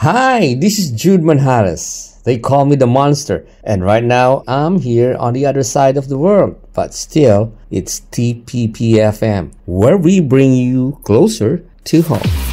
Hi, this is Jude Manhares. They call me the monster, and right now I'm here on the other side of the world. But still, it's TPPFM, where we bring you closer to home.